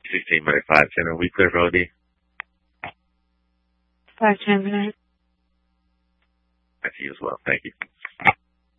16 minute 5 10. Are we clear for OD? 5-10 minutes. I see you as well. Thank you.